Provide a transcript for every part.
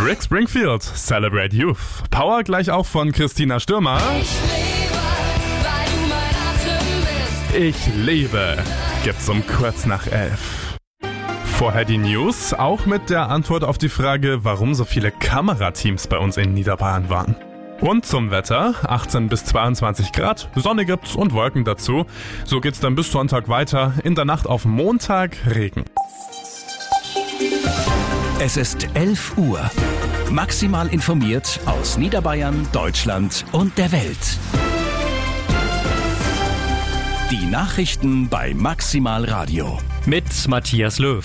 Rick Springfield, Celebrate Youth. Power gleich auch von Christina Stürmer. Ich lebe, gibt's um kurz nach 11. Vorher die News, auch mit der Antwort auf die Frage, warum so viele Kamerateams bei uns in Niederbayern waren. Und zum Wetter, 18 bis 22 Grad, Sonne gibt's und Wolken dazu. So geht's dann bis Sonntag weiter, in der Nacht auf Montag Regen. Es ist 11 Uhr. Maximal informiert aus Niederbayern, Deutschland und der Welt. Die Nachrichten bei Maximal Radio. Mit Matthias Löw.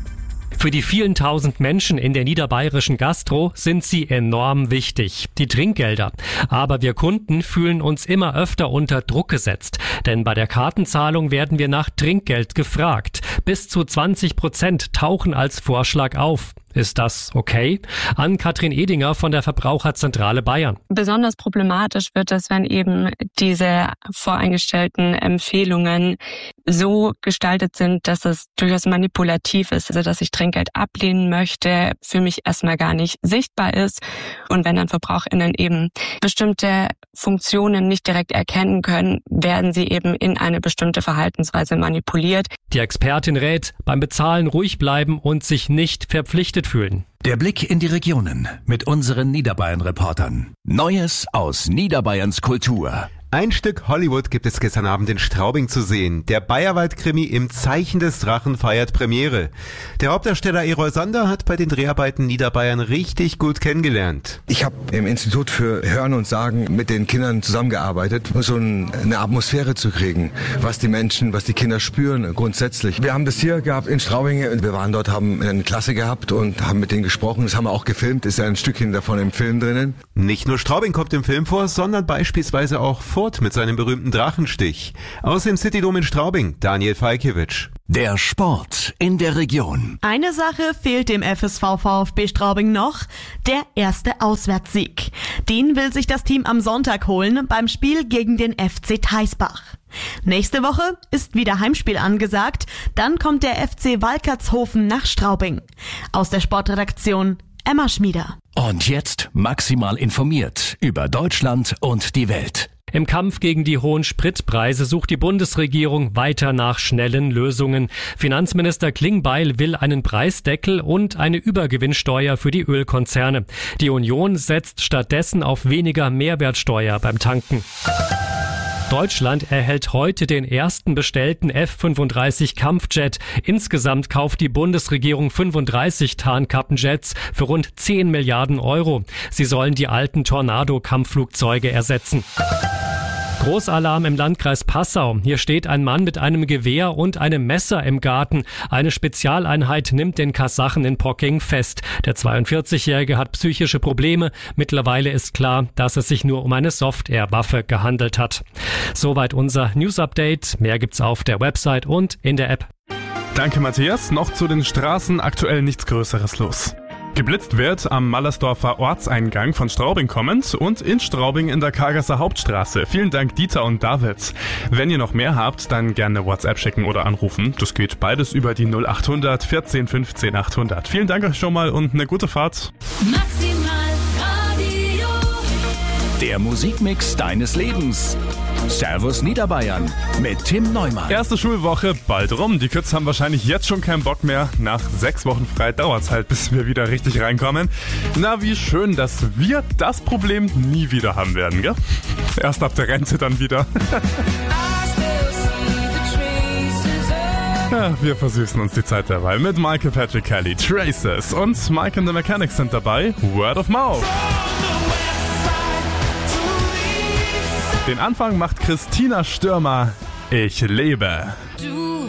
Für die vielen tausend Menschen in der niederbayerischen Gastro sind sie enorm wichtig, die Trinkgelder. Aber wir Kunden fühlen uns immer öfter unter Druck gesetzt. Denn bei der Kartenzahlung werden wir nach Trinkgeld gefragt. Bis zu 20% tauchen als Vorschlag auf. Ist das okay? Ann-Kathrin Edinger von der Verbraucherzentrale Bayern. Besonders problematisch wird es, wenn eben diese voreingestellten Empfehlungen so gestaltet sind, dass es durchaus manipulativ ist, also dass ich Trinkgeld ablehnen möchte, für mich erstmal gar nicht sichtbar ist. Und wenn dann VerbraucherInnen eben bestimmte Funktionen nicht direkt erkennen können, werden sie eben in eine bestimmte Verhaltensweise manipuliert. Die Expertin rät, beim Bezahlen ruhig bleiben und sich nicht verpflichtet fühlen. Der Blick in die Regionen mit unseren Niederbayern-Reportern. Neues aus Niederbayerns Kultur. Ein Stück Hollywood gibt es gestern Abend in Straubing zu sehen. Der Bayerwald-Krimi Im Zeichen des Drachen feiert Premiere. Der Hauptdarsteller Erol Sander hat bei den Dreharbeiten Niederbayern richtig gut kennengelernt. Ich habe im Institut für Hören und Sagen mit den Kindern zusammengearbeitet, um so eine Atmosphäre zu kriegen, was die Menschen, was die Kinder spüren grundsätzlich. Wir haben das hier gehabt in Straubing. Wir waren dort, haben eine Klasse gehabt und haben mit denen gesprochen. Das haben wir auch gefilmt, ist ja ein Stückchen davon im Film drinnen. Nicht nur Straubing kommt im Film vor, sondern beispielsweise auch Furt mit seinem berühmten Drachenstich. Aus dem Citydom in Straubing, Daniel Falkiewicz. Der Sport in der Region. Eine Sache fehlt dem FSV VfB Straubing noch, der erste Auswärtssieg. Den will sich das Team am Sonntag holen beim Spiel gegen den FC Theisbach. Nächste Woche ist wieder Heimspiel angesagt, dann kommt der FC Walkertshofen nach Straubing. Aus der Sportredaktion Emma Schmieder. Und jetzt maximal informiert über Deutschland und die Welt. Im Kampf gegen die hohen Spritpreise sucht die Bundesregierung weiter nach schnellen Lösungen. Finanzminister Klingbeil will einen Preisdeckel und eine Übergewinnsteuer für die Ölkonzerne. Die Union setzt stattdessen auf weniger Mehrwertsteuer beim Tanken. Deutschland erhält heute den ersten bestellten F-35 Kampfjet. Insgesamt kauft die Bundesregierung 35 Tarnkappenjets für rund 10 Milliarden Euro. Sie sollen die alten Tornado-Kampfflugzeuge ersetzen. Großalarm im Landkreis Passau. Hier steht ein Mann mit einem Gewehr und einem Messer im Garten. Eine Spezialeinheit nimmt den Kasachen in Pocking fest. Der 42-Jährige hat psychische Probleme. Mittlerweile ist klar, dass es sich nur um eine Soft-Air-Waffe gehandelt hat. Soweit unser News-Update. Mehr gibt's auf der Website und in der App. Danke Matthias, noch zu den Straßen aktuell nichts Größeres los. Geblitzt wird am Mallersdorfer Ortseingang von Straubing kommend und in Straubing in der Kargasser Hauptstraße. Vielen Dank Dieter und David. Wenn ihr noch mehr habt, dann gerne WhatsApp schicken oder anrufen. Das geht beides über die 0800 14 15 800. Vielen Dank euch schon mal und eine gute Fahrt. Maximal Radio. Der Musikmix deines Lebens. Servus Niederbayern mit Tim Neumann. Erste Schulwoche bald rum. Die Kids haben wahrscheinlich jetzt schon keinen Bock mehr. Nach 6 Wochen frei dauert's halt, bis wir wieder richtig reinkommen. Na, wie schön, dass wir das Problem nie wieder haben werden, gell? Erst ab der Rente dann wieder. Ja, wir versüßen uns die Zeit dabei mit Michael Patrick Kelly, Traces und Mike and the Mechanics sind dabei, Word of Mouth. Den Anfang macht Christina Stürmer, Ich lebe.